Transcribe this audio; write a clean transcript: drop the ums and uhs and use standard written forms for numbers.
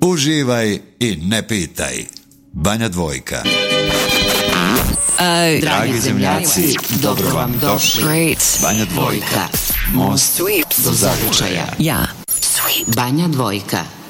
Uživaj i ne pitaj. Banja Dvojka. Dragi zemljaci, dobro vam došli. Banja Dvojka. Most do zavičaja. Banja Dvojka.